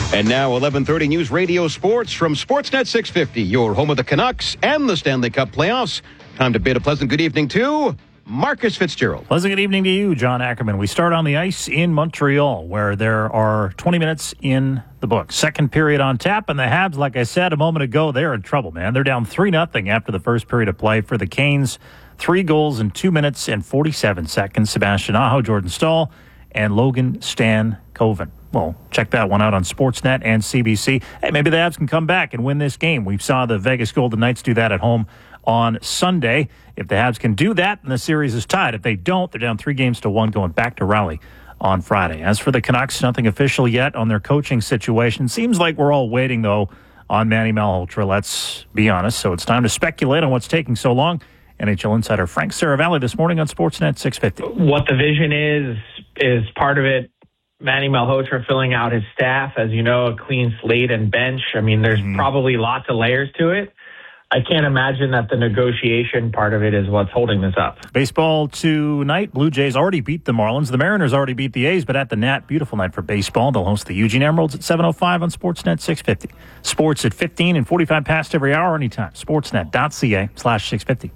And now 11:30 News Radio Sports from Sportsnet 650, your home of the Canucks and the Stanley Cup playoffs. Time to bid a pleasant good evening to Marcus Fitzgerald. Pleasant good evening to you, John Ackerman. We start on the ice in Montreal, where there are 20 minutes in the book. Second period on tap, and the Habs, like I said a moment ago, they're in trouble, man. They're down 3-0 after the first period of play for the Canes. 3 goals in 2 minutes and 47 seconds. Sebastian Aho, Jordan Staal, and Logan Stankoven. Well, check that one out on Sportsnet and CBC. Hey, maybe the Habs can come back and win this game. We saw the Vegas Golden Knights do that at home on Sunday. If the Habs can do that, then the series is tied. If they don't, they're down 3-1 going back to Raleigh on Friday. As for the Canucks, nothing official yet on their coaching situation. Seems like we're all waiting, though, on Manny Malhotra, let's be honest. So it's time to speculate on what's taking so long. NHL insider Frank Saravalli this morning on Sportsnet 650. What the vision is part of it. Manny Malhotra filling out his staff, as you know, a clean slate and bench. I mean, there's probably lots of layers to it. I can't imagine that the negotiation part of it is what's holding this up. Baseball tonight. Blue Jays already beat the Marlins. The Mariners already beat the A's, but at the Nat, beautiful night for baseball. They'll host the Eugene Emeralds at 7:05 on Sportsnet 650. Sports at 15 and 45 past every hour anytime. Sportsnet.ca/650.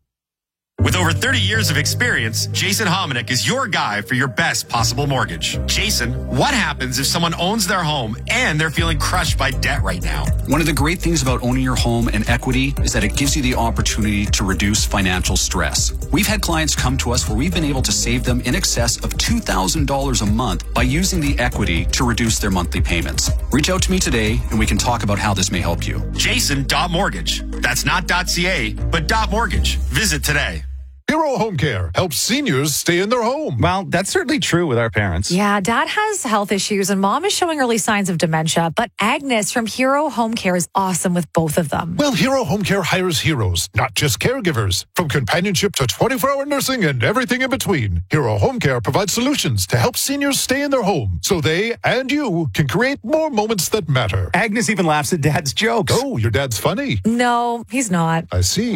With over 30 years of experience, Jason Hominick is your guy for your best possible mortgage. Jason, what happens if someone owns their home and they're feeling crushed by debt right now? One of the great things about owning your home and equity is that it gives you the opportunity to reduce financial stress. We've had clients come to us where we've been able to save them in excess of $2,000 a month by using the equity to reduce their monthly payments. Reach out to me today and we can talk about how this may help you. Jason.mortgage. That's not .ca, but .mortgage. Visit today. Hero Home Care helps seniors stay in their home. Well, that's certainly true with our parents. Yeah, Dad has health issues and Mom is showing early signs of dementia, but Agnes from Hero Home Care is awesome with both of them. Well, Hero Home Care hires heroes, not just caregivers. From companionship to 24-hour nursing and everything in between, Hero Home Care provides solutions to help seniors stay in their home so they and you can create more moments that matter. Agnes even laughs at Dad's jokes. Oh, your dad's funny. No, he's not. I see.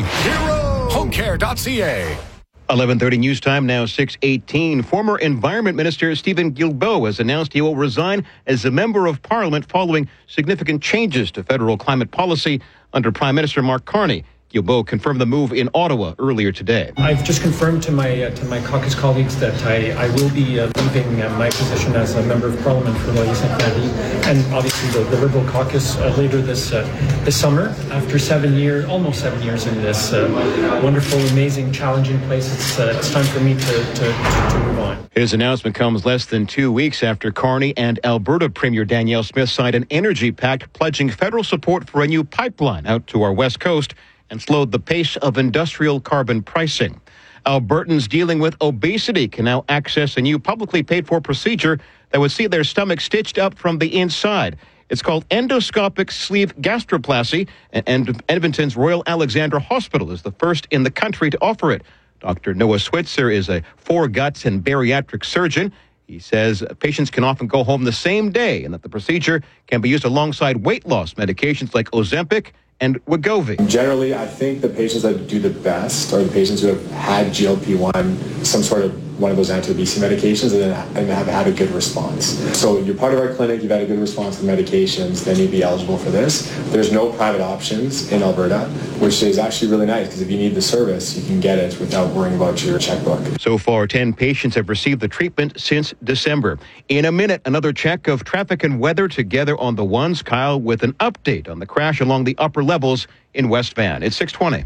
HeroHomeCare.ca. 11:30 News Time, now 6:18. Former Environment Minister Stephen Guilbeault has announced he will resign as a member of Parliament following significant changes to federal climate policy under Prime Minister Mark Carney. Guilbeault confirmed the move in Ottawa earlier today. I've just confirmed to my caucus colleagues that I will be leaving my position as a member of Parliament for Loyer St. Candy, and obviously the Liberal caucus later this summer. After almost 7 years in this wonderful, amazing, challenging place, it's time for me to move on. His announcement comes less than 2 weeks after Carney and Alberta Premier Danielle Smith signed an energy pact pledging federal support for a new pipeline out to our west coast and slowed the pace of industrial carbon pricing. Albertans dealing with obesity can now access a new publicly paid-for procedure that would see their stomach stitched up from the inside. It's called endoscopic sleeve gastroplasty, and Edmonton's Royal Alexandra Hospital is the first in the country to offer it. Dr. Noah Switzer is a foreguts and bariatric surgeon. He says patients can often go home the same day and that the procedure can be used alongside weight loss medications like Ozempic and Wegovy. Generally, I think the patients that do the best are the patients who have had GLP-1, some sort of one of those anti-obesity medications, and have had a good response. So you're part of our clinic, you've had a good response to medications, then you'd be eligible for this. There's no private options in Alberta, which is actually really nice because if you need the service, you can get it without worrying about your checkbook. So far, 10 patients have received the treatment since December. In a minute, another check of traffic and weather together on the ones. Kyle with an update on the crash along the upper levels in West Van. It's 6:20.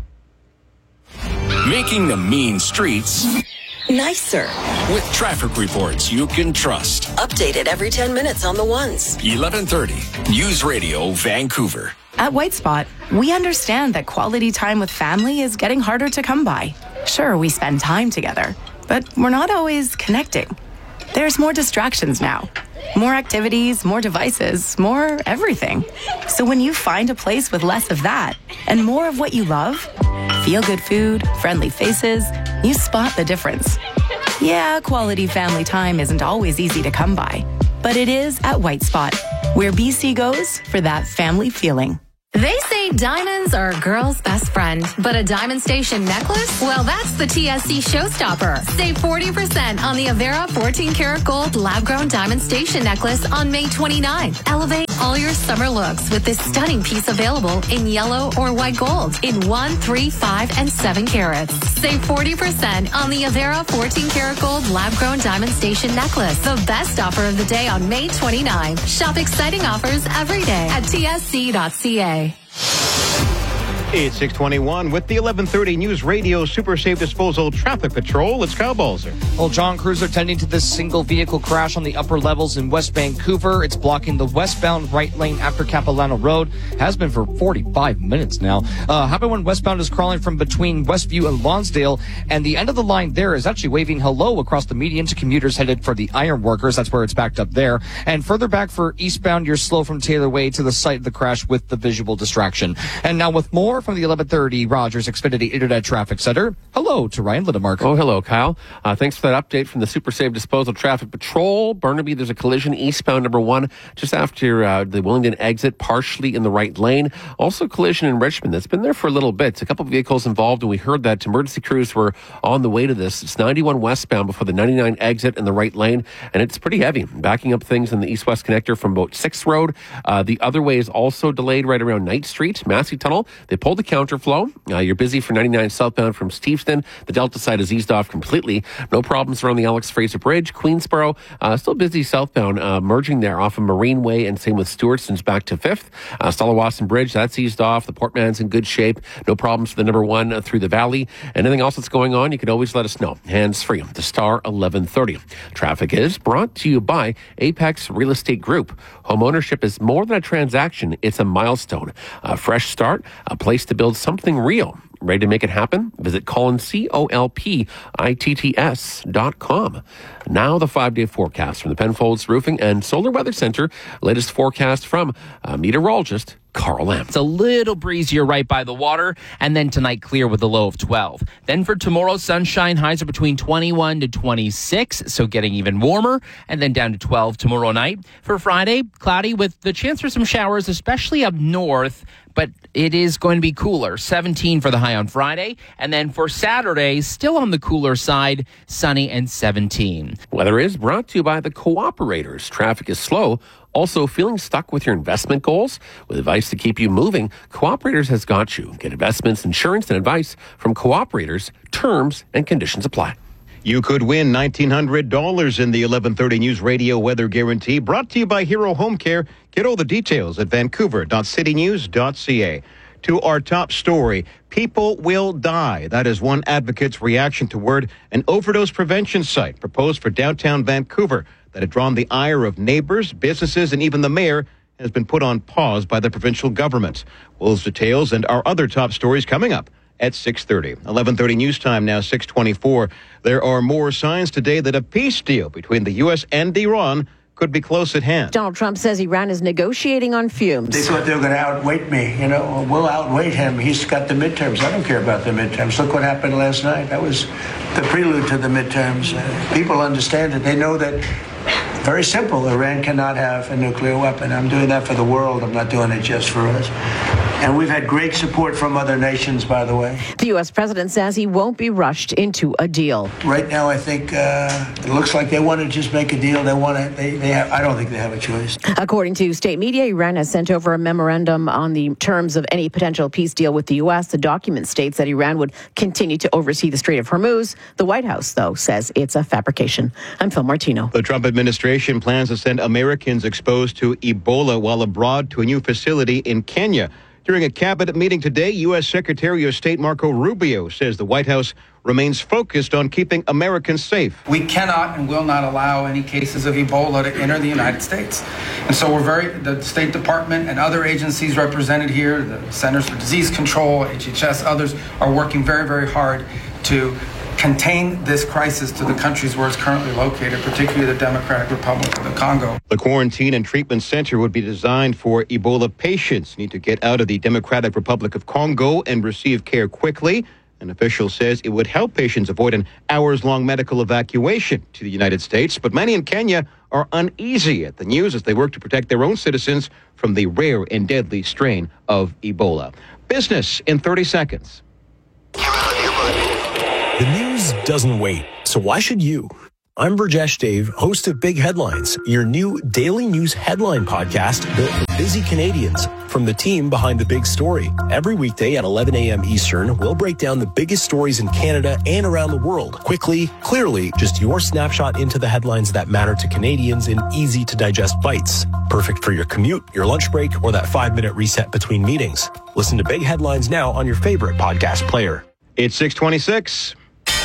Making the mean streets nicer with traffic reports you can trust. Updated every 10 minutes on the ones. 11:30 News Radio Vancouver. At White Spot, we understand that quality time with family is getting harder to come by. Sure, we spend time together, but we're not always connecting. There's more distractions now. More activities, more devices, more everything. So when you find a place with less of that and more of what you love, feel-good food, friendly faces, you spot the difference. Yeah, quality family time isn't always easy to come by, but it is at White Spot, where BC goes for that family feeling. They say diamonds are a girl's best friend, but a Diamond Station necklace? Well, that's the TSC showstopper. Save 40% on the Avera 14 karat gold lab-grown Diamond Station necklace on May 29th. Elevate all your summer looks with this stunning piece available in yellow or white gold in 1, 3, 5, and 7 carats. Save 40% on the Avera 14 karat gold lab-grown diamond station necklace. The best offer of the day on May 29. Shop exciting offers every day at tsc.ca. It's 6:21 with the 11:30 News Radio Super Safe Disposal Traffic Patrol. It's Kyle Balzer. Well, John, crews are tending to this single vehicle crash on the upper levels in West Vancouver. It's blocking the westbound right lane after Capilano Road. Has been for 45 minutes now. Happened when westbound is crawling from between Westview and Lonsdale, and the end of the line there is actually waving hello across the median to commuters headed for the Ironworkers. That's where it's backed up there. And further back for eastbound, you're slow from Taylor Way to the site of the crash with the visual distraction. And now with more from the 11:30 Rogers Xfinity Internet Traffic Center. Hello to Ryan Lidemark. Oh, hello, Kyle. Thanks for that update from the Super Safe Disposal Traffic Patrol. Burnaby, there's a collision eastbound number 1 just after the Willingdon exit, partially in the right lane. Also collision in Richmond. That's been there for a little bit. It's a couple of vehicles involved, and we heard that emergency crews were on the way to this. It's 91 westbound before the 99 exit in the right lane, and it's pretty heavy. Backing up things in the east-west connector from about 6th Road. The other way is also delayed right around Knight Street, Massey Tunnel. They pulled the counterflow. You're busy for 99 southbound from Steveston. The Delta side is eased off completely. No problems around the Alex Fraser Bridge. Queensboro, still busy southbound, merging there off of Marine Way, and same with Stewartston's back to 5th. Stallawasson Bridge, that's eased off. The Portman's in good shape. No problems for the number 1 through the valley. Anything else that's going on, you can always let us know. Hands free. The Star 1130. Traffic is brought to you by Apex Real Estate Group. Home ownership is more than a transaction. It's a milestone. A fresh start, a place to build something real. Ready to make it happen? Visit Colin, COLPITTS.com. Now the 5-day forecast from the Penfolds Roofing and Solar Weather Center. Latest forecast from meteorologist Carl Lamb. It's a little breezier right by the water, and then tonight clear with a low of 12. Then for tomorrow, sunshine, highs are between 21 to 26, so getting even warmer, and then down to 12 tomorrow night. For Friday, cloudy with the chance for some showers, especially up north, but it is going to be cooler. 17 for the high on Friday, and then for Saturday, still on the cooler side, sunny and 17. Weather is brought to you by the Cooperators. Traffic is slow. Also, feeling stuck with your investment goals? With advice to keep you moving, Cooperators has got you. Get investments, insurance, and advice from Cooperators. Terms and conditions apply. You could win $1,900 in the 1130 News Radio Weather Guarantee, brought to you by Hero Home Care. Get all the details at vancouver.citynews.ca. To our top story, people will die. That is one advocate's reaction toward an overdose prevention site proposed for downtown Vancouver that had drawn the ire of neighbors, businesses, and even the mayor, has been put on pause by the provincial government. Will's details and our other top stories coming up at 6:30. 11:30 news time now, 6:24. There are more signs today that a peace deal between the U.S. and Iran could be close at hand. Donald Trump says Iran is negotiating on fumes. They thought they were going to outweight me. You know, we'll outweight him. He's got the midterms. I don't care about the midterms. Look what happened last night. That was the prelude to the midterms. People understand it. They know that. Very simple. Iran cannot have a nuclear weapon. I'm doing that for the world. I'm not doing it just for us. And we've had great support from other nations, by the way. The U.S. president says he won't be rushed into a deal. Right now, I think it looks like they want to just make a deal. They want to. I don't think they have a choice. According to state media, Iran has sent over a memorandum on the terms of any potential peace deal with the U.S. The document states that Iran would continue to oversee the Strait of Hormuz. The White House, though, says it's a fabrication. I'm Phil Martino. The Trump administration plans to send Americans exposed to Ebola while abroad to a new facility in Kenya. During a cabinet meeting today, U.S. Secretary of State Marco Rubio says the White House remains focused on keeping Americans safe. We cannot and will not allow any cases of Ebola to enter the United States. And so the State Department and other agencies represented here, the Centers for Disease Control, HHS, others, are working very, very hard to contain this crisis to the countries where it's currently located, particularly the Democratic Republic of the Congo. The quarantine and treatment center would be designed for Ebola patients. Need to get out of the Democratic Republic of Congo and receive care quickly. An official says it would help patients avoid an hours-long medical evacuation to the United States. But many in Kenya are uneasy at the news as they work to protect their own citizens from the rare and deadly strain of Ebola. Business in 30 seconds. The news doesn't wait, so why should you? I'm Burjesh Dave, host of Big Headlines, your new daily news headline podcast built for busy Canadians. From the team behind the big story. Every weekday at 11 a.m. Eastern, we'll break down the biggest stories in Canada and around the world. Quickly, clearly, just your snapshot into the headlines that matter to Canadians in easy-to-digest bites. Perfect for your commute, your lunch break, or that 5-minute reset between meetings. Listen to Big Headlines now on your favorite podcast player. It's 6:26.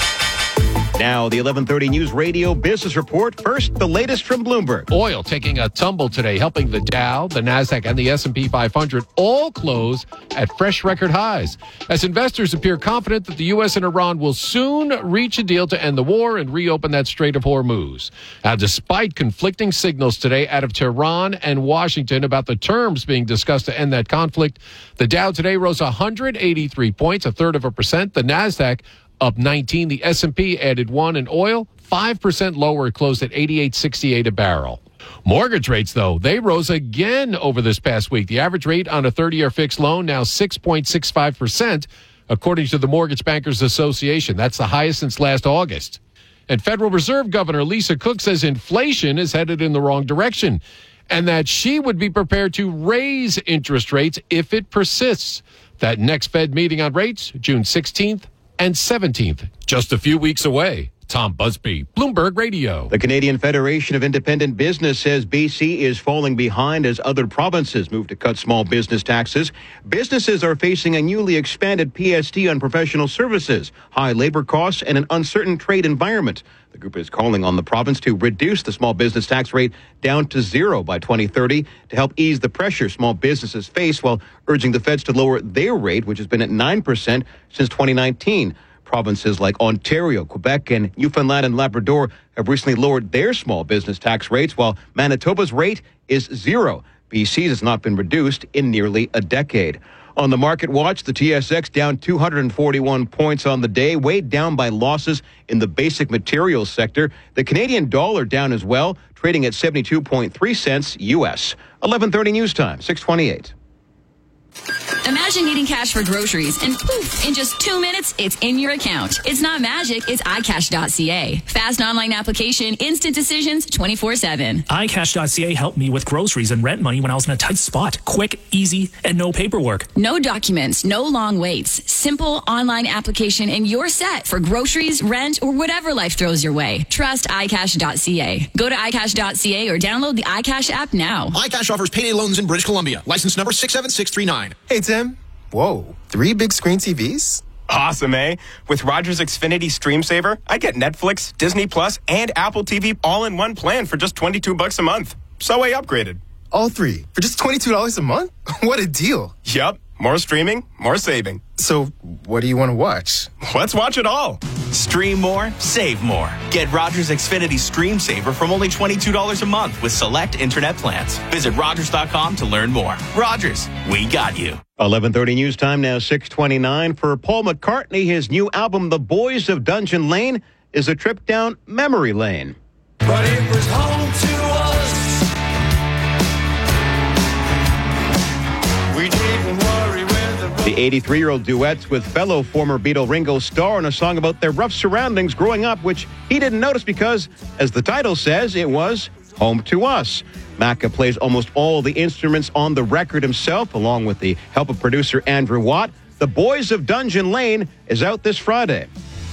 Now, the 11:30 News Radio Business Report. First, the latest from Bloomberg. Oil taking a tumble today, helping the Dow, the Nasdaq, and the S&P 500 all close at fresh record highs, as investors appear confident that the U.S. and Iran will soon reach a deal to end the war and reopen that Strait of Hormuz. Now, despite conflicting signals today out of Tehran and Washington about the terms being discussed to end that conflict, the Dow today rose 183 points, 0.33%. The Nasdaq up 19. The S&P added 1, and oil 5% lower. It closed at $88.68 a barrel. Mortgage rates, though, they rose again over this past week. The average rate on a 30-year fixed loan now 6.65%, according to the Mortgage Bankers Association. That's the highest since last August. And Federal Reserve Governor Lisa Cook says inflation is headed in the wrong direction, and that she would be prepared to raise interest rates if it persists. That next Fed meeting on rates, June 16th and 17th, just a few weeks away. Tom Busby, Bloomberg Radio. The Canadian Federation of Independent Business says BC is falling behind as other provinces move to cut small business taxes. Businesses are facing a newly expanded PST on professional services, high labor costs, and an uncertain trade environment. The group is calling on the province to reduce the small business tax rate down to 0 by 2030 to help ease the pressure small businesses face, while urging the feds to lower their rate, which has been at 9% since 2019. Provinces like Ontario, Quebec, and Newfoundland and Labrador have recently lowered their small business tax rates, while Manitoba's rate is 0. BC's has not been reduced in nearly a decade. On the market watch, the TSX down 241 points on the day, weighed down by losses in the basic materials sector. The Canadian dollar down as well, trading at 72.3 cents U.S. 11:30 News Time, 6:28. Imagine needing cash for groceries and poof, in just 2 minutes, it's in your account. It's not magic, it's iCash.ca. Fast online application, instant decisions, 24/7. iCash.ca helped me with groceries and rent money when I was in a tight spot. Quick, easy, and no paperwork. No documents, no long waits. Simple online application and you're set for groceries, rent, or whatever life throws your way. Trust iCash.ca. Go to iCash.ca or download the iCash app now. iCash offers payday loans in British Columbia. License number 67639. Hey, Tim. Whoa, 3 big screen TVs? Awesome, eh? With Rogers Xfinity Stream Saver, I get Netflix, Disney Plus, and Apple TV all in one plan for just $22 a month. So I upgraded. All 3 for just $22 a month? What a deal. Yup. More streaming, more saving. So, what do you want to watch? Let's watch it all. Stream more, save more. Get Rogers Xfinity Stream Saver from only $22 a month with select internet plans. Visit Rogers.com to learn more. Rogers, we got you. 11:30 News Time, now 6:29. For Paul McCartney, his new album, The Boys of Dungeon Lane, is a trip down memory lane. But it was home to us. We didn't worry when The 83-year-old duets with fellow former Beatle Ringo Starr in a song about their rough surroundings growing up, which he didn't notice because, as the title says, it was home to us. Macca plays almost all the instruments on the record himself, along with the help of producer Andrew Watt. The Boys of Dungeon Lane is out this Friday.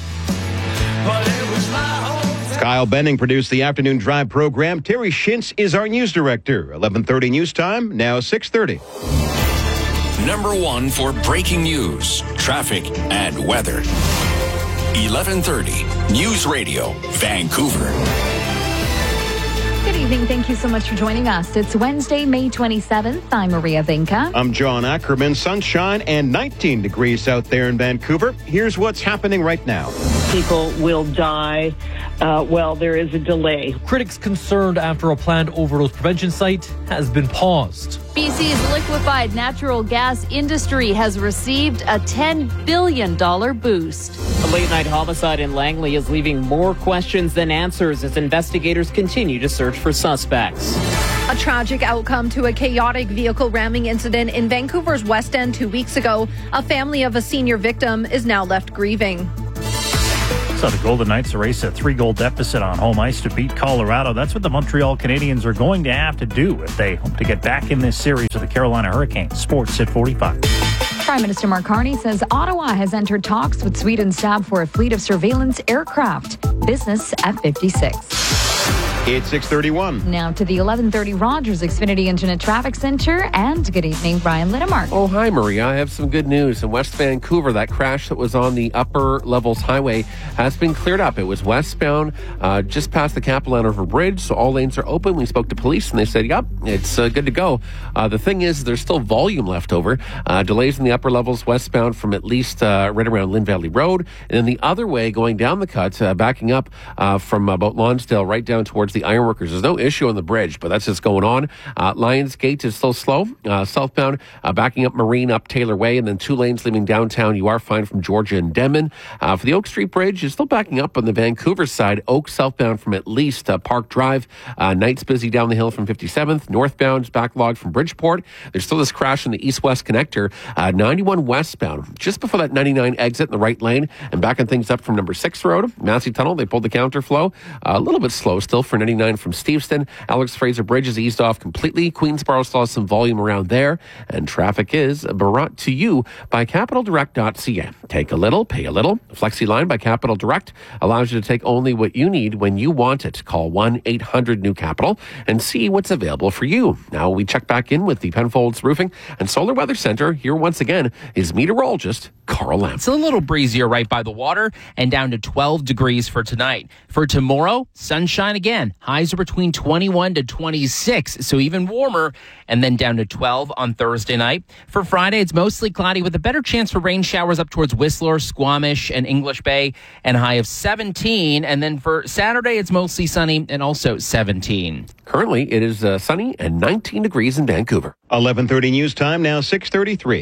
Kyle Benning produced the Afternoon Drive program. Terry Shintz is our news director. 11:30 News Time, now 6:30. Number 1 for breaking news, traffic, and weather. 11:30 News Radio, Vancouver. Good evening. Thank you so much for joining us. It's Wednesday, May 27th. I'm Maria Vinca. I'm John Ackerman. Sunshine and 19 degrees out there in Vancouver. Here's what's happening right now. People will die. There is a delay. Critics concerned after a planned overdose prevention site has been paused. BC's liquefied natural gas industry has received a $10 billion boost. A late-night homicide in Langley is leaving more questions than answers as investigators continue to search for suspects. A tragic outcome to a chaotic vehicle ramming incident in Vancouver's West End 2 weeks ago. A family of a senior victim is now left grieving. So the Golden Knights erase a 3-goal deficit on home ice to beat Colorado. That's what the Montreal Canadiens are going to have to do if they hope to get back in this series with the Carolina Hurricanes. Sports at 45. Prime Minister Mark Carney says Ottawa has entered talks with Sweden's TAB for a fleet of surveillance aircraft. Business at 56. It's 6:31. Now to the 1130 Rogers Xfinity Internet Traffic Center. And good evening, Brian Littemark. Oh, hi, Maria. I have some good news. In West Vancouver, that crash that was on the Upper Levels Highway has been cleared up. It was westbound just past the Capilano River Bridge, so all lanes are open. We spoke to police, and they said, yep, it's good to go. The thing is, there's still volume left over. Delays in the upper levels westbound from at least right around Lynn Valley Road. And then the other way, going down the cut, backing up from about Lonsdale right down towards the Ironworkers. There's no issue on the bridge, but that's just going on. Lions Gate is still slow. Southbound, backing up Marine up Taylor Way, and then 2 lanes leaving downtown. You are fine from Georgia and Denman. For the Oak Street Bridge, you're still backing up on the Vancouver side. Oak southbound from at least Park Drive. Knight's busy down the hill from 57th. Northbound's backlogged from Bridgeport. There's still this crash in the east-west connector. 91 westbound, just before that 99 exit in the right lane, and backing things up from number 6 Road. Massey Tunnel, they pulled the counterflow. A little bit slow still for 99 from Steveston. Alex Fraser Bridge is eased off completely. Queensboro still has some volume around there. And traffic is brought to you by CapitalDirect.ca. Take a little, pay a little. FlexiLine by Capital Direct allows you to take only what you need when you want it. Call 1-800-NEW-CAPITAL and see what's available for you. Now we check back in with the Penfolds Roofing and Solar Weather Center. Here once again is meteorologist Carl Lamb. It's a little breezier right by the water and down to 12 degrees for tonight. For tomorrow, sunshine again. Highs are between 21 to 26, so even warmer, and then down to 12 on Thursday night. For Friday, it's mostly cloudy with a better chance for rain showers up towards Whistler, Squamish, and English Bay, and a high of 17. And then for Saturday, it's mostly sunny and also 17. Currently, it is sunny and 19 degrees in Vancouver. 11:30 news time, now 6:33.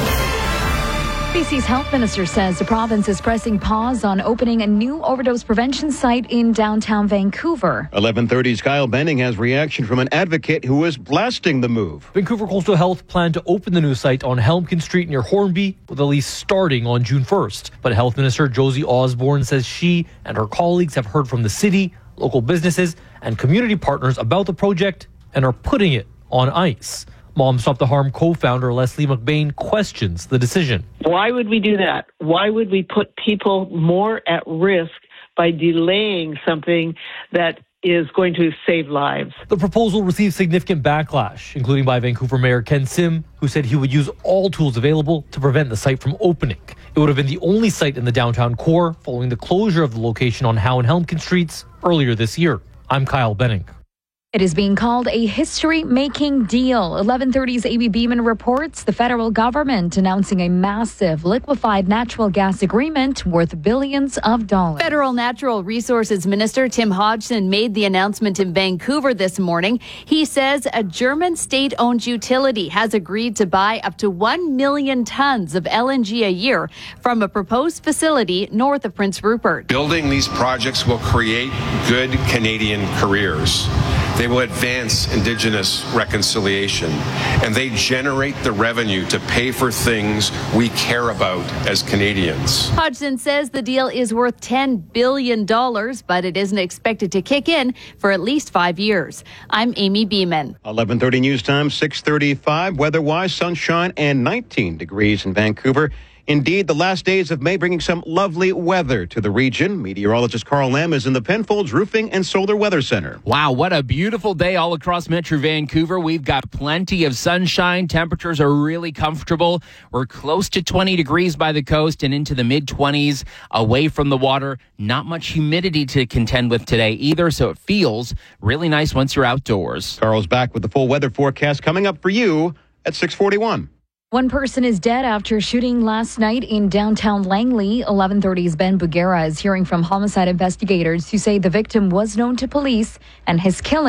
BC's health minister says the province is pressing pause on opening a new overdose prevention site in downtown Vancouver. 11:30's Kyle Benning has reaction from an advocate who is blasting the move. Vancouver Coastal Health planned to open the new site on Helmkin Street near Hornby, with a lease starting on June 1st. But Health Minister Josie Osborne says she and her colleagues have heard from the city, local businesses, and community partners about the project and are putting it on ice. Mom Stop the Harm co-founder Leslie McBain questions the decision. Why would we do that? Why would we put people more at risk by delaying something that is going to save lives? The proposal received significant backlash, including by Vancouver Mayor Ken Sim, who said he would use all tools available to prevent the site from opening. It would have been the only site in the downtown core following the closure of the location on Howe and Helmkin Streets earlier this year. I'm Kyle Benning. It is being called a history-making deal. 1130's A.B. Beeman reports the federal government announcing a massive liquefied natural gas agreement worth billions of dollars. Federal Natural Resources Minister Tim Hodgson made the announcement in Vancouver this morning. He says a German state-owned utility has agreed to buy up to 1 million tons of LNG a year from a proposed facility north of Prince Rupert. Building these projects will create good Canadian careers. They will advance Indigenous reconciliation, and they generate the revenue to pay for things we care about as Canadians. Hodgson says the deal is worth $10 billion, but it isn't expected to kick in for at least 5 years. I'm Amy Beeman. 11:30 news time, 6:35. Weather-wise, sunshine and 19 degrees in Vancouver. Indeed, the last days of May bringing some lovely weather to the region. Meteorologist Carl Lamb is in the Penfolds Roofing and Solar Weather Center. Wow, what a beautiful day all across Metro Vancouver. We've got plenty of sunshine. Temperatures are really comfortable. We're close to 20 degrees by the coast and into the mid-20s away from the water. Not much humidity to contend with today either, so it feels really nice once you're outdoors. Carl's back with the full weather forecast coming up for you at 6:41. One person is dead after a shooting last night in downtown Langley. 1130's Ben Bugera is hearing from homicide investigators who say the victim was known to police and his killing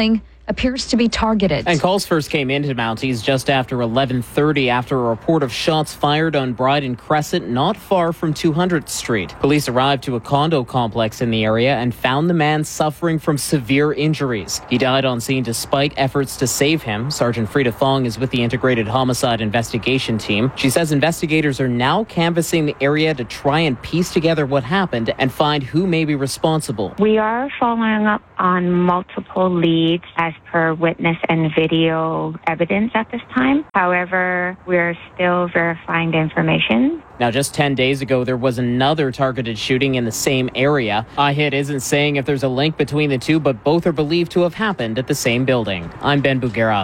appears to be targeted. And calls first came into Mounties just after 11:30 after a report of shots fired on Bryden Crescent not far from 200th Street. Police arrived to a condo complex in the area and found the man suffering from severe injuries. He died on scene despite efforts to save him. Sergeant Frida Fong is with the Integrated Homicide Investigation Team. She says investigators are now canvassing the area to try and piece together what happened and find who may be responsible. We are following up on multiple leads as per witness and video evidence at this time. However, we're still verifying the information. Now, just 10 days ago, there was another targeted shooting in the same area. IHIT isn't saying if there's a link between the two, but both are believed to have happened at the same building. I'm Ben Bugera.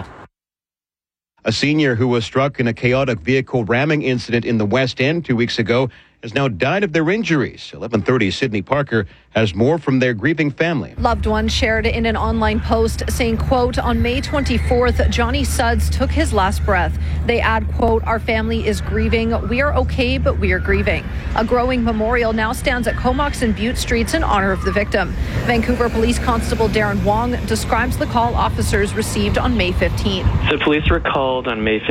A senior who was struck in a chaotic vehicle ramming incident in the West End 2 weeks ago has now died of their injuries. 11:30 Sydney Parker has more from their grieving family. Loved ones shared in an online post saying, quote, on May 24th, Johnny Sudds took his last breath. They add, quote, our family is grieving. We are okay, but we are grieving. A growing memorial now stands at Comox and Butte Streets in honor of the victim. Vancouver Police Constable Darren Wong describes the call officers received on May 15th. The police were called on May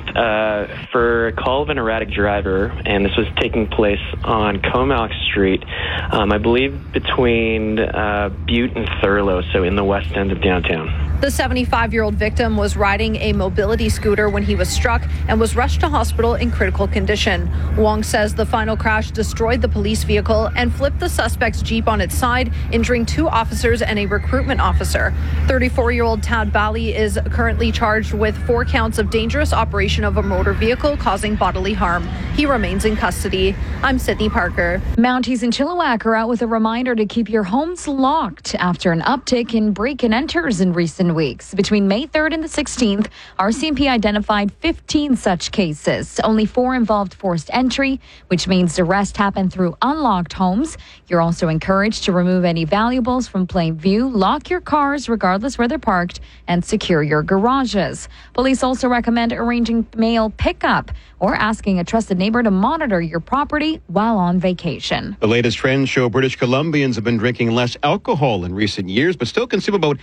15th for a call of an erratic driver, and this was taking place on Comox Street, I believe between Butte and Thurlow, so in the west end of downtown. The 75-year-old victim was riding a mobility scooter when he was struck and was rushed to hospital in critical condition. Wong says the final crash destroyed the police vehicle and flipped the suspect's Jeep on its side, injuring 2 officers and a recruitment officer. 34-year-old Tad Bali is currently charged with 4 counts of dangerous operation of a motor vehicle causing bodily harm. He remains in custody. I'm Sydney Parker. Mounties in Chilliwack are out with a reminder to keep your homes locked after an uptick in break-and-enters in recent weeks. Between May 3rd and the 16th, RCMP identified 15 such cases. Only 4 involved forced entry, which means the rest happened through unlocked homes. You're also encouraged to remove any valuables from plain view, lock your cars regardless where they're parked, and secure your garages. Police also recommend arranging mail pickup or asking a trusted neighbor to monitor your property while on vacation. The latest trends show British Columbians have been drinking less alcohol in recent years, but still consume about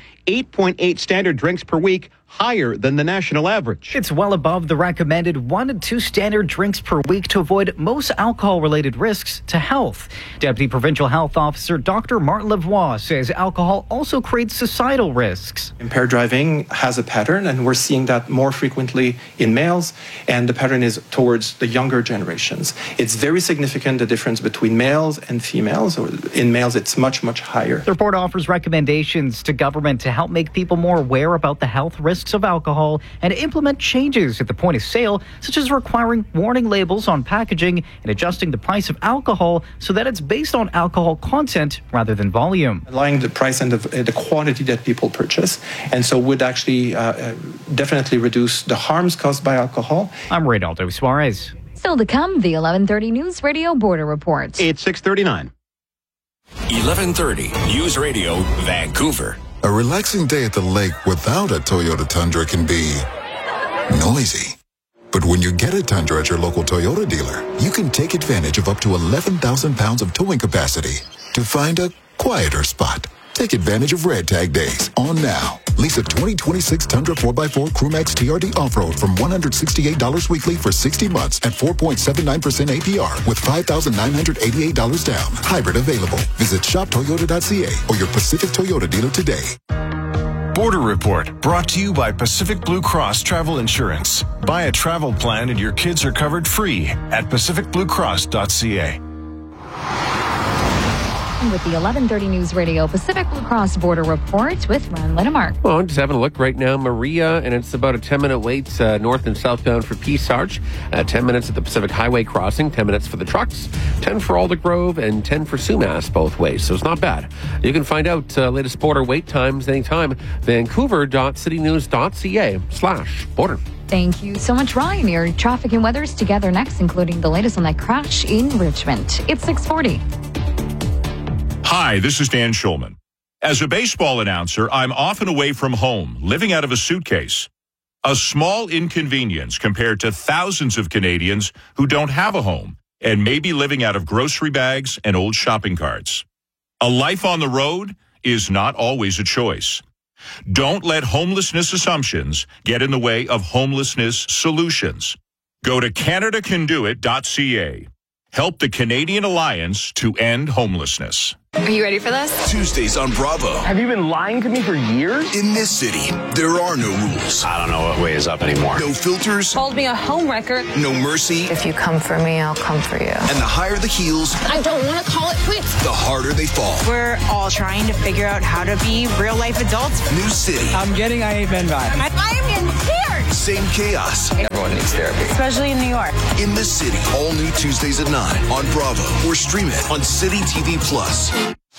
8.8 standard drinks per week, higher than the national average. It's well above the recommended 1 to 2 standard drinks per week to avoid most alcohol-related risks to health. Deputy Provincial Health Officer Dr. Martin Lavoie says alcohol also creates societal risks. Impaired driving has a pattern, and we're seeing that more frequently in males, and the pattern is towards the younger generations. It's very significant, the difference between males and females. In males, it's much, much higher. The report offers recommendations to government to help make people more aware about the health risks of alcohol and implement changes at the point of sale, such as requiring warning labels on packaging and adjusting the price of alcohol so that it's based on alcohol content rather than volume. Aligning the price and the quantity that people purchase, and so would actually definitely reduce the harms caused by alcohol. I'm Reynaldo Suarez. Still to come, the 11:30 News Radio Border Report. It's 6:39. 11:30 News Radio Vancouver. A relaxing day at the lake without a Toyota Tundra can be noisy. But when you get a Tundra at your local Toyota dealer, you can take advantage of up to 11,000 pounds of towing capacity to find a quieter spot. Take advantage of Red Tag Days on now. Lease a 2026 Tundra 4x4 Crewmax TRD Off-Road from $168 weekly for 60 months at 4.79% APR with $5,988 down. Hybrid available. Visit shoptoyota.ca or your Pacific Toyota dealer today. Border Report brought to you by Pacific Blue Cross Travel Insurance. Buy a travel plan and your kids are covered free at pacificbluecross.ca. With the 11:30 News Radio Pacific Blue Cross Border Report with Ron Linamark. Well, I'm just having a look right now, Maria, and it's about a 10-minute wait north and southbound for Peace Arch, 10 minutes at the Pacific Highway crossing, 10 minutes for the trucks, 10 for Alder Grove, and 10 for Sumas both ways, so it's not bad. You can find out latest border wait times anytime, vancouver.citynews.ca/border. Thank you so much, Ryan. Your traffic and weather's together next, including the latest on that crash in Richmond. It's 6:40. Hi, this is Dan Schulman. As a baseball announcer, I'm often away from home, living out of a suitcase. A small inconvenience compared to thousands of Canadians who don't have a home and may be living out of grocery bags and old shopping carts. A life on the road is not always a choice. Don't let homelessness assumptions get in the way of homelessness solutions. Go to CanadaCanDoIt.ca. Help the Canadian Alliance to end homelessness. Are you ready for this? Tuesdays on Bravo. Have you been lying to me for years? In this city, there are no rules. I don't know what way is up anymore. No filters. Called me a homewrecker. No mercy. If you come for me, I'll come for you. And the higher the heels, I don't want to call it quits. the harder they fall. We're all trying to figure out how to be real life adults. New city. I'm getting I Ain't Been vibes. I am in tears. Same chaos. Everyone needs therapy. Especially in New York. In this city, all new Tuesdays at 9 on Bravo or stream it on City TV Plus.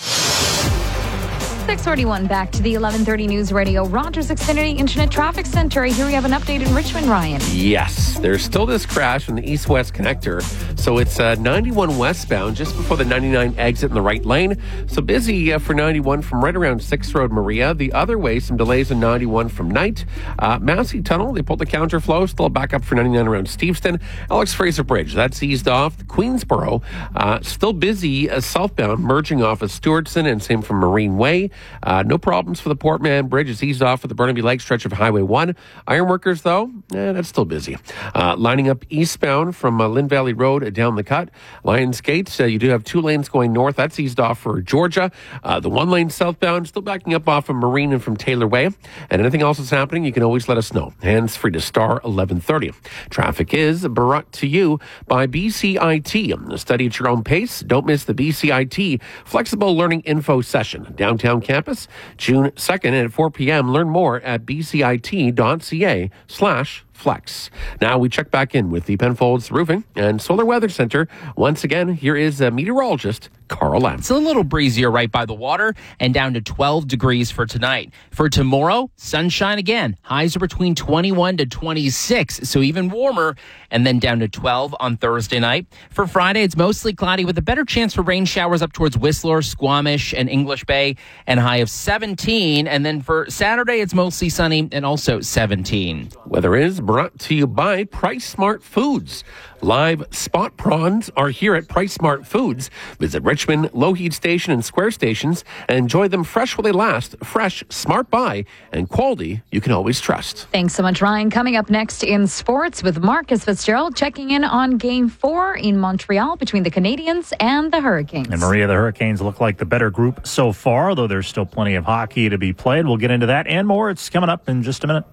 6:41, back to the 11:30 News Radio Rogers Xfinity Internet Traffic Center. Here we have an update in Richmond, Ryan. Yes, there's still this crash on the east-west connector. So it's 91 westbound just before the 99 exit in the right lane. So busy for 91 from right around 6th Road, Maria. The other way, some delays in 91 from Knight. Massey Tunnel, they pulled the counterflow. Still back up for 99 around Steveston. Alex Fraser Bridge, that's eased off. Queensboro, still busy southbound, merging off of Stewartson, and same from Marine Way. No problems for the Portman Bridge. It's eased off for the Burnaby Lake stretch of Highway 1. Ironworkers, though, that's still busy. Lining up eastbound from Lynn Valley Road down the cut. Lions Gate, you do have 2 lanes going north. That's eased off for Georgia. The 1 lane southbound still backing up off of Marine and from Taylor Way. And anything else that's happening, you can always let us know. Hands free to star 1130. Traffic is brought to you by BCIT. Study at your own pace. Don't miss the BCIT Flexible Learning Info Session. Downtown campus, June 2nd at 4 p.m. Learn more at bcit.ca/flex. Now we check back in with the Penfolds Roofing and Solar Weather Center. Once again, here is meteorologist Carl Lamb. It's a little breezier right by the water and down to 12 degrees for tonight. For tomorrow, sunshine again. Highs are between 21 to 26, so even warmer, and then down to 12 on Thursday night. For Friday, it's mostly cloudy with a better chance for rain showers up towards Whistler, Squamish, and English Bay, and a high of 17. And then for Saturday, it's mostly sunny and also 17. Weather is brought to you by Price Smart Foods. Live spot prawns are here at Price Smart Foods. Visit Richmond, Lougheed Station, and Square Stations and enjoy them fresh while they last. Fresh, smart buy, and quality you can always trust. Thanks so much, Ryan. Coming up next in sports with Marcus Fitzgerald checking in on Game 4 in Montreal between the Canadiens and the Hurricanes. And Maria, the Hurricanes look like the better group so far, though there's still plenty of hockey to be played. We'll get into that and more. It's coming up in just a minute.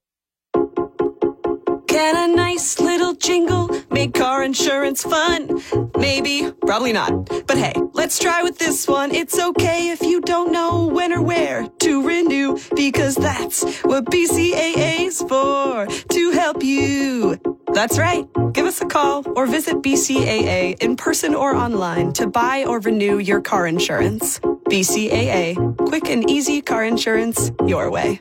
Can a nice little jingle make car insurance fun? Maybe, probably not. But hey, let's try with this one. It's okay if you don't know when or where to renew, because that's what BCAA's for, to help you. That's right. Give us a call or visit BCAA in person or online to buy or renew your car insurance. BCAA. Quick and easy car insurance your way.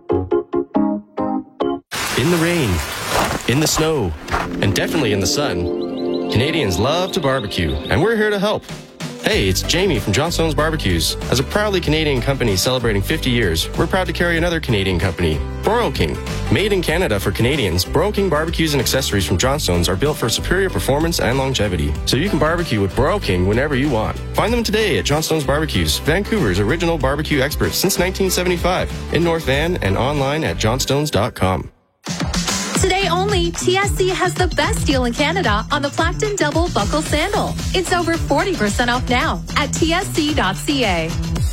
In the rain, in the snow, and definitely in the sun, Canadians love to barbecue, and we're here to help. Hey, it's Jamie from Johnstone's Barbecues. As a proudly Canadian company celebrating 50 years, we're proud to carry another Canadian company, Broil King. Made in Canada for Canadians, Broil King barbecues and accessories from Johnstone's are built for superior performance and longevity, so you can barbecue with Broil King whenever you want. Find them today at Johnstone's Barbecues, Vancouver's original barbecue experts since 1975, in North Van and online at johnstones.com. Today only, TSC has the best deal in Canada on the Plackton Double Buckle Sandal. It's over 40% off now at tsc.ca.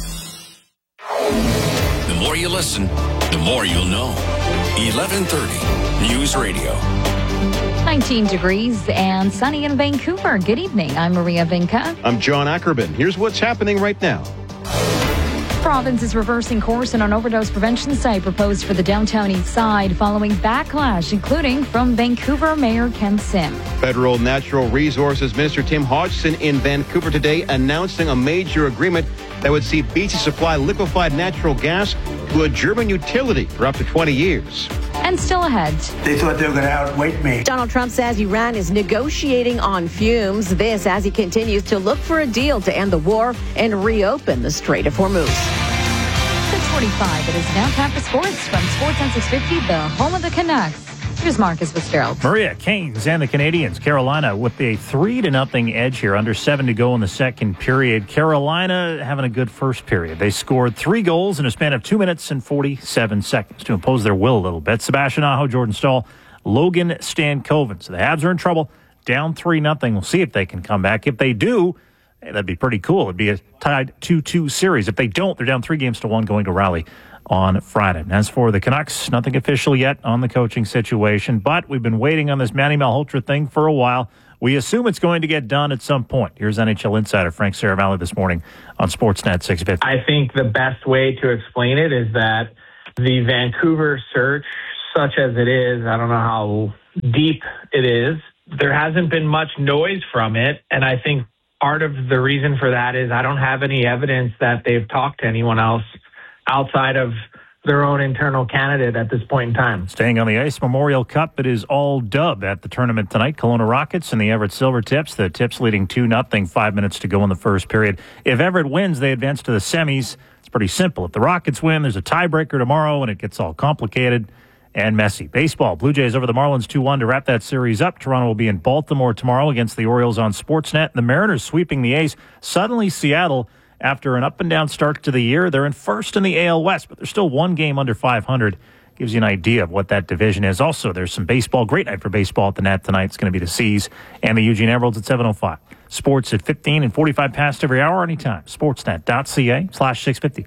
The more you listen, the more you'll know. 1130 News Radio. 19 degrees and sunny in Vancouver. Good evening. I'm Maria Vinca. I'm John Ackerman. Here's what's happening right now. Province is reversing course on an overdose prevention site proposed for the downtown east side following backlash, including from Vancouver Mayor Ken Sim. Federal Natural Resources Minister Tim Hodgson in Vancouver today announcing a major agreement that would see BC supply liquefied natural gas to a German utility for up to 20 years. And still ahead. They thought they were going to outweight me. Donald Trump says Iran is negotiating on fumes. This as he continues to look for a deal to end the war and reopen the Strait of Hormuz. 6:45. It is now time for sports from Sports on 650, the home of the Canucks. Here's Marcus Fitzgerald. Maria, Canes and the Canadians. Carolina with a 3-0 edge here. Under 7 to go in the second period. Carolina having a good first period. They scored 3 goals in a span of 2 minutes and 47 seconds to impose their will a little bit. Sebastian Aho, Jordan Staal, Logan Stankoven. So the Habs are in trouble. Down 3-0. We'll see if they can come back. If they do, that'd be pretty cool. It'd be a tied 2-2 series. If they don't, they're down 3-1 going to Raleigh on Friday. And as for the Canucks, nothing official yet on the coaching situation, but we've been waiting on this Manny Malhotra thing for a while. We assume it's going to get done at some point. Here's NHL insider Frank Saravalli this morning on Sportsnet 650. I think the best way to explain it is that the Vancouver search, such as it is, I don't know how deep it is, there hasn't been much noise from it, and I think part of the reason for that is I don't have any evidence that they've talked to anyone else outside of their own internal candidate at this point in time. Staying on the ice, Memorial Cup, it is all dub at the tournament tonight. Kelowna Rockets and the Everett Silvertips. The Tips leading 2-0, 5 minutes to go in the first period. If Everett wins, they advance to the semis. It's pretty simple. If the Rockets win, there's a tiebreaker tomorrow, and it gets all complicated and messy. Baseball, Blue Jays over the Marlins 2-1 to wrap that series up. Toronto will be in Baltimore tomorrow against the Orioles on Sportsnet. The Mariners sweeping the A's. Suddenly, Seattle, after an up-and-down start to the year, they're in first in the AL West, but they're still one game under 500. Gives you an idea of what that division is. Also, there's some baseball. Great night for baseball at the Net tonight. It's going to be the C's and the Eugene Emeralds at 7:05. Sports at 15 and 45 past every hour anytime. Sportsnet.ca/650.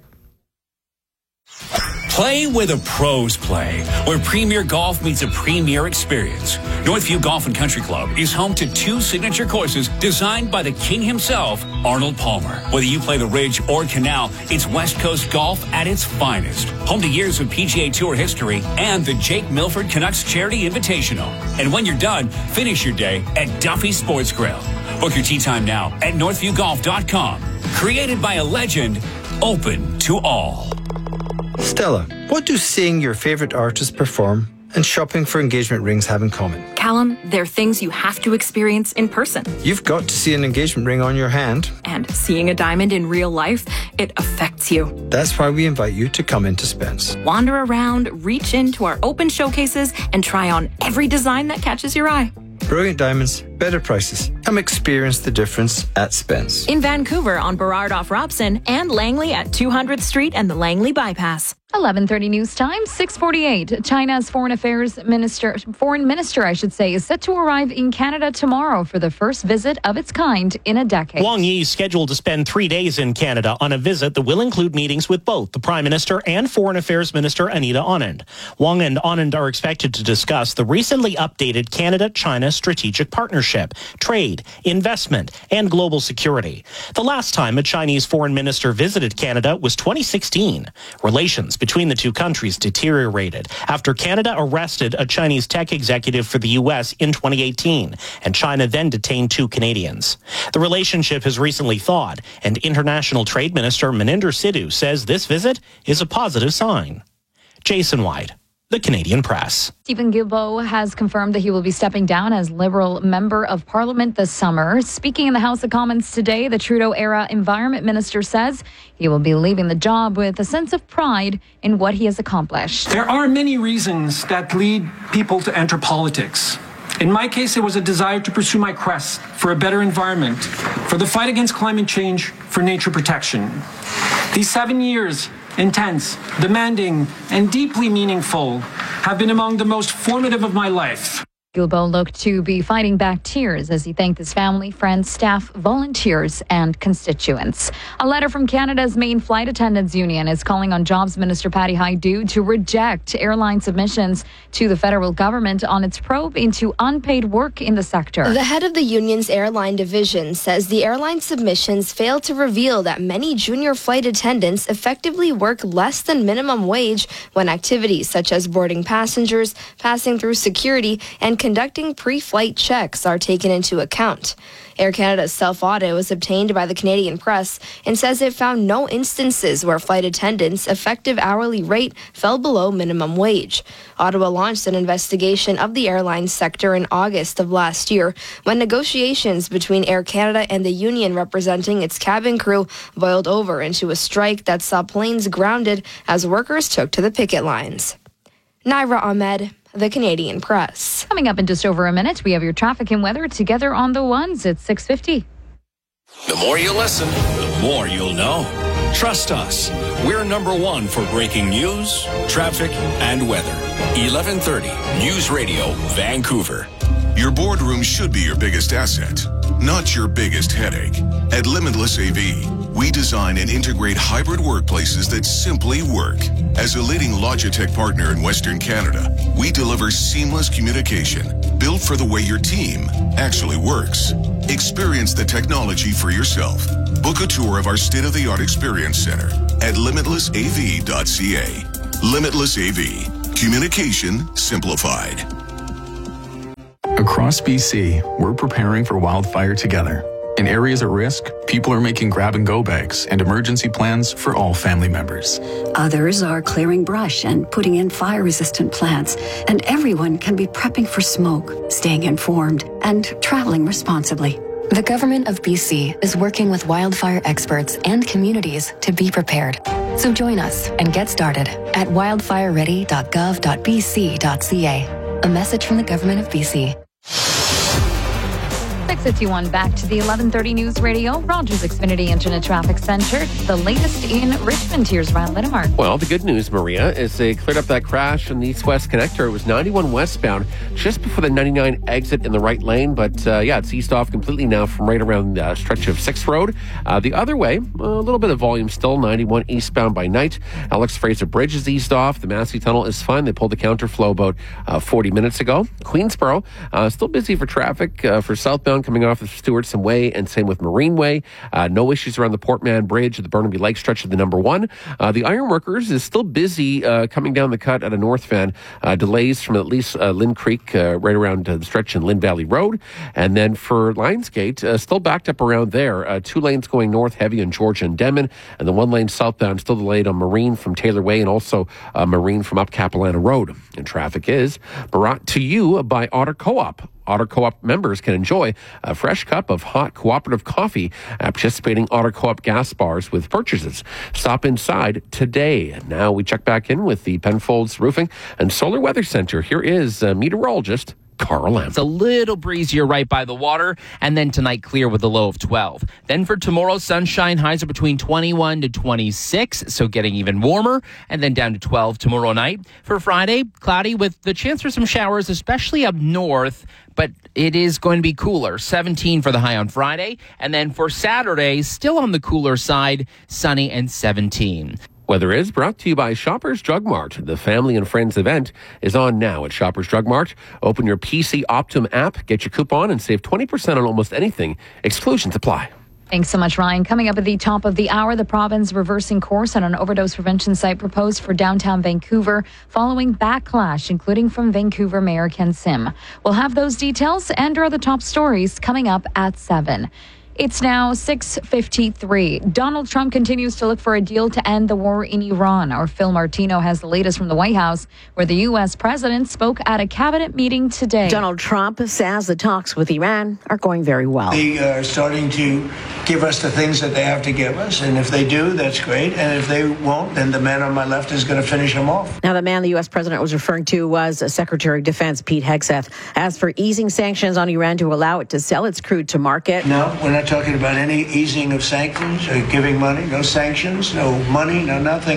Play where the pros play, where Premier Golf meets a premier experience. Northview Golf and Country Club is home to 2 signature courses designed by the king himself, Arnold Palmer. Whether you play the Ridge or Canal, it's West Coast golf at its finest. Home to years of PGA Tour history and the Jake Milford Canucks Charity Invitational. And when you're done, finish your day at Duffy Sports Grill. Book your tee time now at northviewgolf.com. Created by a legend, open to all. Stella, what do seeing your favorite artist perform and shopping for engagement rings have in common? Callum, they're things you have to experience in person. You've got to see an engagement ring on your hand. And seeing a diamond in real life, it affects you. That's why we invite you to come into Spence. Wander around, reach into our open showcases, and try on every design that catches your eye. Brilliant diamonds, better prices. Come experience the difference at Spence. In Vancouver on Burrard off Robson and Langley at 200th Street and the Langley Bypass. 11:30 news time, 6:48. China's foreign minister, is set to arrive in Canada tomorrow for the first visit of its kind in a decade. Wang Yi is scheduled to spend 3 days in Canada on a visit that will include meetings with both the Prime Minister and Foreign Affairs Minister Anita Anand. Wang and Anand are expected to discuss the recently updated Canada-China strategic partnership, trade, investment, and global security. The last time a Chinese foreign minister visited Canada was 2016. Relations between the two countries deteriorated after Canada arrested a Chinese tech executive for the U.S. in 2018, and China then detained 2 Canadians. The relationship has recently thawed, and International Trade Minister Maninder Sidhu says this visit is a positive sign. Jason White, The Canadian Press. Stephen Guilbeault has confirmed that he will be stepping down as Liberal Member of Parliament this summer. Speaking in the House of Commons today, the Trudeau-era Environment Minister says he will be leaving the job with a sense of pride in what he has accomplished. There are many reasons that lead people to enter politics. In my case, it was a desire to pursue my quest for a better environment, for the fight against climate change, for nature protection. These 7 years, intense, demanding, and deeply meaningful, have been among the most formative of my life. Guilbeault looked to be fighting back tears as he thanked his family, friends, staff, volunteers, and constituents. A letter from Canada's main flight attendants union is calling on Jobs Minister Patty Hajdu to reject airline submissions to the federal government on its probe into unpaid work in the sector. The head of the union's airline division says the airline submissions fail to reveal that many junior flight attendants effectively work less than minimum wage when activities such as boarding passengers, passing through security, and conducting pre-flight checks are taken into account. Air Canada's self-audit was obtained by the Canadian Press and says it found no instances where flight attendants' effective hourly rate fell below minimum wage. Ottawa launched an investigation of the airline sector in August of last year when negotiations between Air Canada and the union representing its cabin crew boiled over into a strike that saw planes grounded as workers took to the picket lines. Naira Ahmed, the Canadian Press. Coming up in just over a minute, we have your traffic and weather together on the ones at 6:50. The more you listen, the more you'll know. Trust us. We're number one for breaking news, traffic, and weather. 1130 News Radio, Vancouver. Your boardroom should be your biggest asset, not your biggest headache. At Limitless AV, we design and integrate hybrid workplaces that simply work. As a leading Logitech partner in Western Canada, we deliver seamless communication built for the way your team actually works. Experience the technology for yourself. Book a tour of our state-of-the-art experience center at limitlessav.ca. Limitless AV. Communication simplified. Across BC, we're preparing for wildfire together. In areas at risk, people are making grab-and-go bags and emergency plans for all family members. Others are clearing brush and putting in fire-resistant plants. And everyone can be prepping for smoke, staying informed, and traveling responsibly. The Government of BC is working with wildfire experts and communities to be prepared. So join us and get started at wildfireready.gov.bc.ca. A message from the Government of BC. 6:51 back to the 1130 News Radio, Rogers Xfinity Internet Traffic Center. The latest in Richmond. Here's Ryan Littimar. Well, the good news, Maria, is they cleared up that crash in the east-west connector. It was 91 westbound, just before the 99 exit in the right lane. But, it's eased off completely now from right around the stretch of 6th Road. The other way, a little bit of volume still, 91 eastbound by night. Alex Fraser Bridge is eased off. The Massey Tunnel is fine. They pulled the counterflow about 40 minutes ago. Queensboro, still busy for traffic for southbound coming off of Stewartson Way, and same with Marine Way. No issues around the Portman Bridge, the Burnaby Lake stretch of the number 1. The Ironworkers is still busy coming down the cut at a north van. Delays from at least Lynn Creek right around the stretch in Lynn Valley Road. And then for Lionsgate, still backed up around there. 2 lanes going north heavy on Georgia and Denman, and the 1 lane southbound still delayed on Marine from Taylor Way, and also Marine from up Capilano Road. And traffic is brought to you by Otter Co-op. Otter Co-op members can enjoy a fresh cup of hot cooperative coffee at participating Otter Co-op gas bars with purchases. Stop inside today. And now we check back in with the Penfolds Roofing and Solar Weather Center. Here is meteorologist Carl Lamb. It's a little breezier right by the water, and then tonight clear with a low of 12. Then for tomorrow, sunshine, highs are between 21 to 26, so getting even warmer, and then down to 12 tomorrow night. For Friday, cloudy with the chance for some showers, especially up north, but it is going to be cooler. 17 for the high on Friday, and then for Saturday, still on the cooler side, sunny and 17. Weather is brought to you by Shoppers Drug Mart. The Family and Friends event is on now at Shoppers Drug Mart. Open your PC Optum app, get your coupon, and save 20% on almost anything. Exclusions apply. Thanks so much, Ryan. Coming up at the top of the hour, the province reversing course on an overdose prevention site proposed for downtown Vancouver following backlash, including from Vancouver Mayor Ken Sim. We'll have those details and our other top stories coming up at 7. It's now 6:53. Donald Trump continues to look for a deal to end the war in Iran. Our Phil Martino has the latest from the White House, where the U.S. president spoke at a cabinet meeting today. Donald Trump says the talks with Iran are going very well. They are starting to give us the things that they have to give us, and if they do, that's great. And if they won't, then the man on my left is going to finish them off. Now, the man the U.S. president was referring to was Secretary of Defense Pete Hegseth. As for easing sanctions on Iran to allow it to sell its crude to market. No, we're not talking about any easing of sanctions or giving money. No sanctions, no money, no nothing.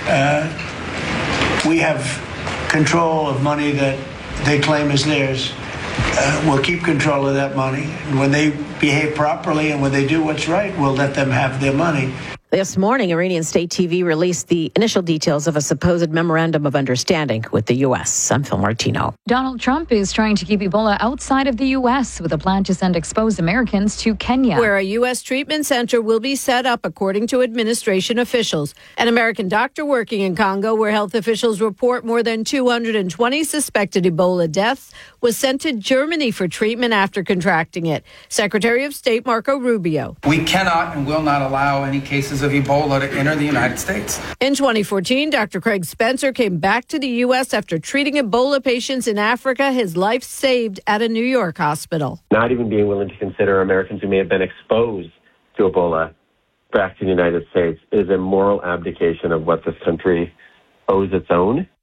We have control of money that they claim is theirs. We'll keep control of that money. And when they behave properly and when they do what's right, we'll let them have their money. This morning, Iranian state TV released the initial details of a supposed memorandum of understanding with the U.S. I'm Phil Martino. Donald Trump is trying to keep Ebola outside of the U.S. with a plan to send exposed Americans to Kenya, where a U.S. treatment center will be set up, according to administration officials. An American doctor working in Congo, where health officials report more than 220 suspected Ebola deaths, was sent to Germany for treatment after contracting it. Secretary of State Marco Rubio. We cannot and will not allow any cases of Ebola to enter the United States. In 2014, Dr. Craig Spencer came back to the U.S. after treating Ebola patients in Africa, his life saved at a New York hospital. Not even being willing to consider Americans who may have been exposed to Ebola back to the United States is a moral abdication of what this country owes its own.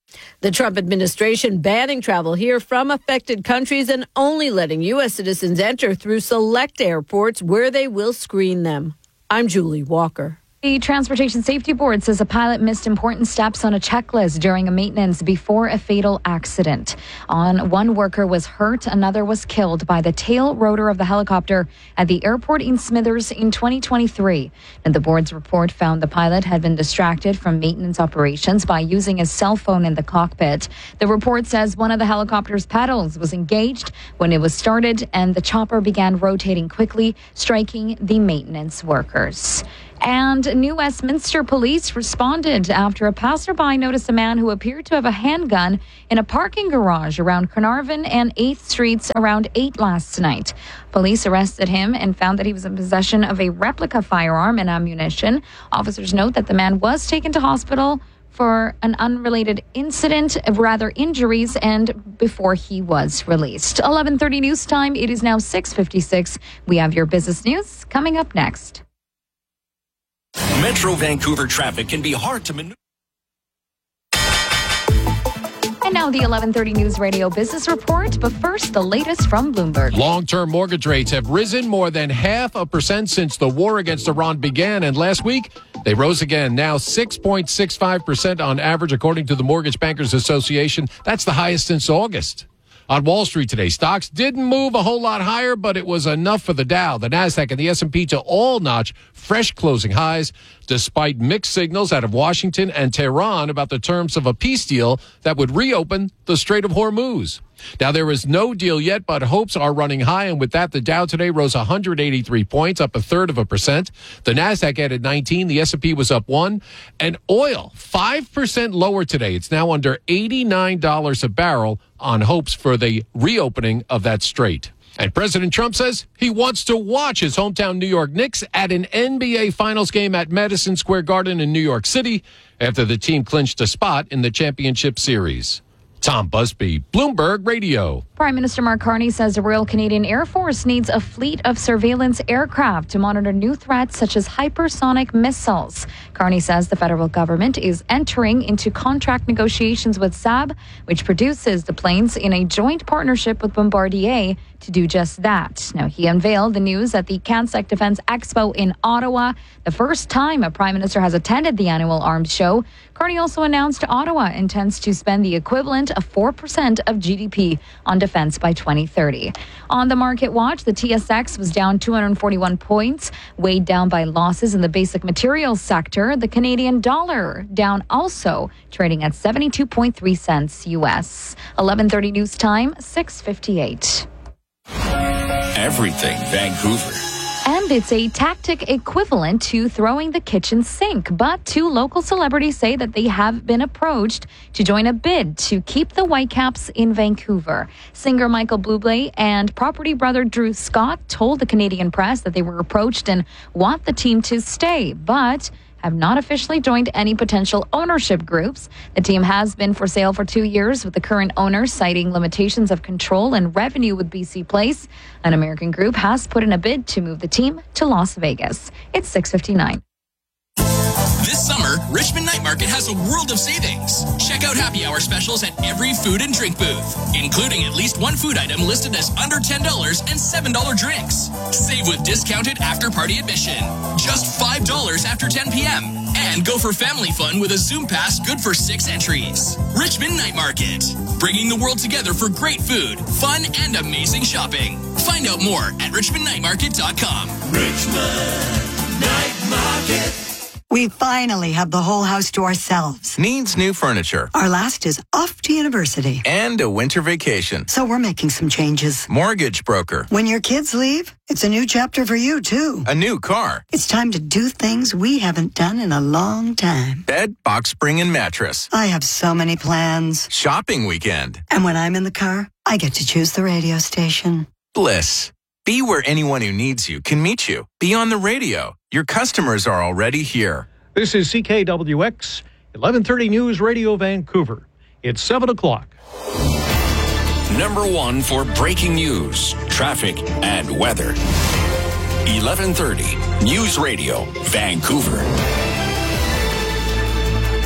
The Trump administration banning travel here from affected countries and only letting U.S. citizens enter through select airports where they will screen them. I'm Julie Walker. The Transportation Safety Board says a pilot missed important steps on a checklist during a maintenance before a fatal accident. One worker was hurt, another was killed by the tail rotor of the helicopter at the airport in Smithers in 2023. And the board's report found the pilot had been distracted from maintenance operations by using his cell phone in the cockpit. The report says one of the helicopter's paddles was engaged when it was started and the chopper began rotating quickly, striking the maintenance workers. And New Westminster police responded after a passerby noticed a man who appeared to have a handgun in a parking garage around Carnarvon and 8th Streets around 8 last night. Police arrested him and found that he was in possession of a replica firearm and ammunition. Officers note that the man was taken to hospital for an unrelated incident, injuries, and before he was released. 11:30 news time. It is now 6:56. We have your business news coming up next. Metro Vancouver traffic can be hard to maneuver. And now the 11:30 News Radio Business Report. But first, the latest from Bloomberg. Long-term mortgage rates have risen more than 0.5% since the war against Iran began. And last week, they rose again, now 6.65% on average, according to the Mortgage Bankers Association. That's the highest since August. On Wall Street today, stocks didn't move a whole lot higher, but it was enough for the Dow, the Nasdaq, and the S&P to all notch fresh closing highs, despite mixed signals out of Washington and Tehran about the terms of a peace deal that would reopen the Strait of Hormuz. Now, there is no deal yet, but hopes are running high, and with that, the Dow today rose 183 points, up 0.33%. The Nasdaq added 19, the S&P was up 1, and oil 5% lower today. It's now under $89 a barrel on hopes for the reopening of that strait. And President Trump says he wants to watch his hometown New York Knicks at an NBA Finals game at Madison Square Garden in New York City after the team clinched a spot in the championship series. Tom Busby, Bloomberg Radio. Prime Minister Mark Carney says the Royal Canadian Air Force needs a fleet of surveillance aircraft to monitor new threats such as hypersonic missiles. Carney says the federal government is entering into contract negotiations with Saab, which produces the planes, in a joint partnership with Bombardier to do just that. Now, he unveiled the news at the CanSec Defense Expo in Ottawa, the first time a prime minister has attended the annual arms show. Carney also announced Ottawa intends to spend the equivalent of 4% of GDP on defense by 2030. On the market watch, the TSX was down 241 points, weighed down by losses in the basic materials sector. The Canadian dollar down also, trading at 72.3 cents US. 11:30 news time, 6:58. Everything Vancouver. And it's a tactic equivalent to throwing the kitchen sink. But two local celebrities say that they have been approached to join a bid to keep the Whitecaps in Vancouver. Singer Michael Bublé and property brother Drew Scott told the Canadian press that they were approached and want the team to stay, but have not officially joined any potential ownership groups. The team has been for sale for 2 years, with the current owner citing limitations of control and revenue with BC Place. An American group has put in a bid to move the team to Las Vegas. It's 6:59. This summer, Richmond Night Market has a world of savings. Check out happy hour specials at every food and drink booth, including at least one food item listed as under $10 and $7 drinks. Save with discounted after-party admission, just $5 after 10 p.m. And go for family fun with a Zoom Pass good for 6 entries. Richmond Night Market, bringing the world together for great food, fun, and amazing shopping. Find out more at richmondnightmarket.com. Richmond Night Market. We finally have the whole house to ourselves. Needs new furniture. Our last is off to university. And a winter vacation. So we're making some changes. Mortgage broker. When your kids leave, it's a new chapter for you, too. A new car. It's time to do things we haven't done in a long time. Bed, box spring, and mattress. I have so many plans. Shopping weekend. And when I'm in the car, I get to choose the radio station. Bliss. Be where anyone who needs you can meet you. Be on the radio. Your customers are already here. This is CKWX, 1130 News Radio Vancouver. It's 7 o'clock. Number 1 for breaking news, traffic, and weather. 1130 News Radio Vancouver.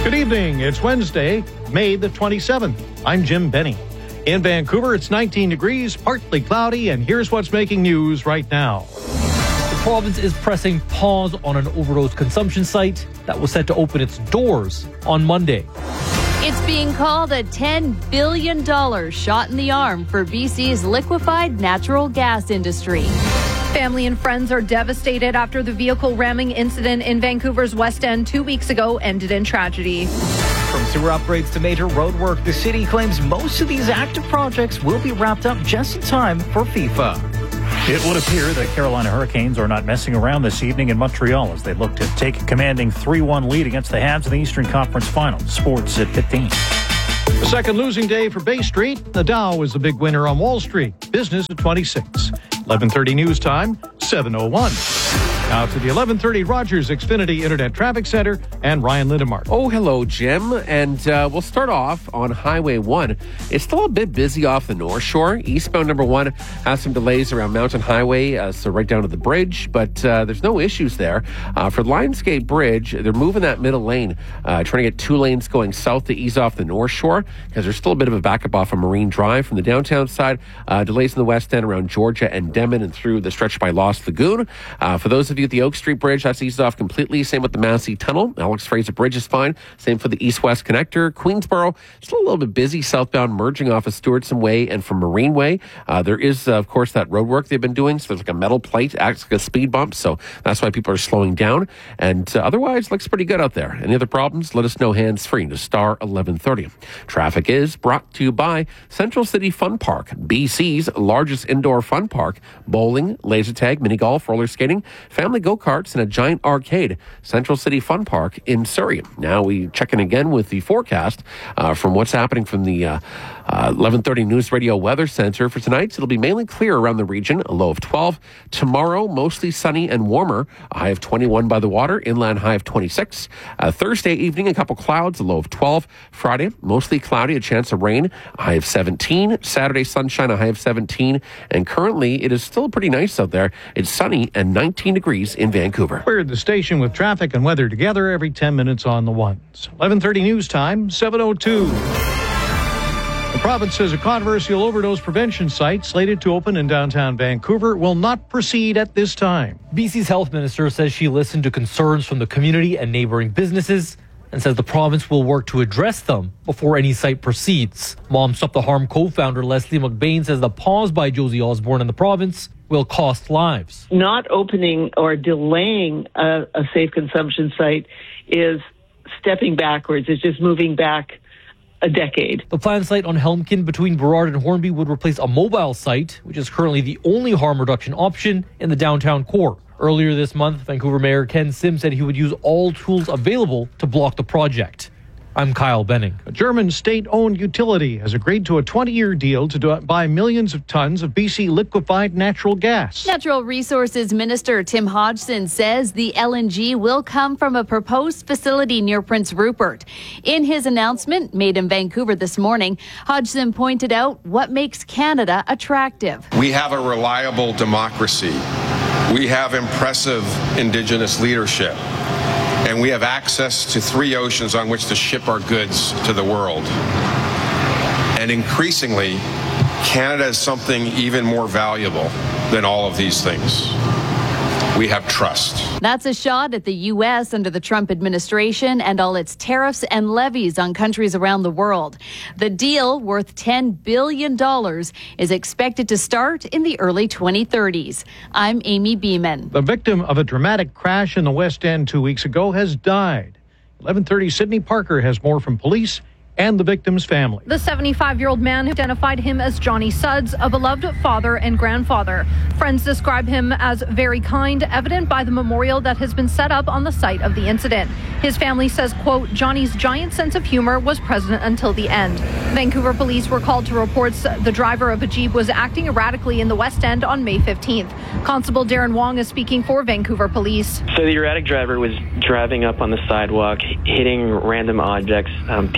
Good evening. It's Wednesday, May the 27th. I'm Jim Benny. In Vancouver, it's 19 degrees, partly cloudy, and here's what's making news right now. The province is pressing pause on an overdose consumption site that was set to open its doors on Monday. It's being called a $10 billion shot in the arm for BC's liquefied natural gas industry. Family and friends are devastated after the vehicle ramming incident in Vancouver's West End 2 weeks ago ended in tragedy. From sewer upgrades to major road work, the city claims most of these active projects will be wrapped up just in time for FIFA. It would appear that Carolina Hurricanes are not messing around this evening in Montreal as they look to take a commanding 3-1 lead against the Habs in the Eastern Conference Final. Sports at 15. The second losing day for Bay Street. The Dow was the big winner on Wall Street. Business at 26. 11:30 news time, 7:01. Now to the 11:30 Rogers Xfinity Internet Traffic Center and Ryan Lindemark. Oh, hello, Jim. And we'll start off on Highway 1. It's still a bit busy off the North Shore. Eastbound number 1 has some delays around Mountain Highway, so right down to the bridge, but there's no issues there. For Lionsgate Bridge, they're moving that middle lane, trying to get 2 lanes going south to ease off the North Shore, because there's still a bit of a backup off of Marine Drive from the downtown side. Delays in the west end around Georgia and Denman and through the stretch by Lost Lagoon. For those of you at the Oak Street Bridge, that's eased off completely. Same with the Massey Tunnel. Alex Fraser Bridge is fine. Same for the East-West Connector. Queensboro, still a little bit busy southbound, merging off of Stewardson Way and from Marine Way. There is, of course, that road work they've been doing. So there's like a metal plate, acts like a speed bump. So that's why people are slowing down. And otherwise, looks pretty good out there. Any other problems? Let us know hands-free to star 1130. Traffic is brought to you by Central City Fun Park, BC's largest indoor fun park. Bowling, laser tag, mini golf, roller skating, family go-karts, and a giant arcade. Central City Fun Park in Surrey. Now we check in again with the forecast from what's happening from the 1130 News Radio Weather Center. For tonight, it'll be mainly clear around the region, a low of 12. Tomorrow, mostly sunny and warmer, a high of 21 by the water, inland high of 26. Thursday evening, a couple clouds, a low of 12. Friday, mostly cloudy, a chance of rain, a high of 17. Saturday, sunshine, a high of 17. And currently, it is still pretty nice out there. It's sunny and 19 degrees in Vancouver. We're at the station with traffic and weather together every 10 minutes on the ones. 11:30 news time, 7:02. The province says a controversial overdose prevention site slated to open in downtown Vancouver will not proceed at this time. BC's health minister says she listened to concerns from the community and neighboring businesses and says the province will work to address them before any site proceeds. Mom Stop the Harm co-founder Leslie McBain says the pause by Josie Osborne in the province will cost lives. Not opening or delaying a safe consumption site is stepping backwards. It's just moving back a decade. The planned site on Helmkin between Burrard and Hornby would replace a mobile site, which is currently the only harm reduction option in the downtown core. Earlier this month, Vancouver Mayor Ken Sim said he would use all tools available to block the project. I'm Kyle Benning. A German state-owned utility has agreed to a 20-year deal to buy millions of tons of BC liquefied natural gas. Natural Resources Minister Tim Hodgson says the LNG will come from a proposed facility near Prince Rupert. In his announcement made in Vancouver this morning, Hodgson pointed out what makes Canada attractive. We have a reliable democracy. We have impressive Indigenous leadership. And we have access to 3 oceans on which to ship our goods to the world. And increasingly, Canada is something even more valuable than all of these things. We have trust. That's a shot at the U.S. under the Trump administration and all its tariffs and levies on countries around the world. The deal, worth $10 billion, is expected to start in the early 2030s. I'm Amy Beeman. The victim of a dramatic crash in the West End 2 weeks ago has died. 11:30 Sydney Parker has more from police and the victim's family. The 75-year-old man identified him as Johnny Sudds, a beloved father and grandfather. Friends describe him as very kind, evident by the memorial that has been set up on the site of the incident. His family says, quote, Johnny's giant sense of humor was present until the end. Vancouver police were called to reports the driver of a Jeep was acting erratically in the West End on May 15th. Constable Darren Wong is speaking for Vancouver police. So the erratic driver was driving up on the sidewalk, hitting random objects. People were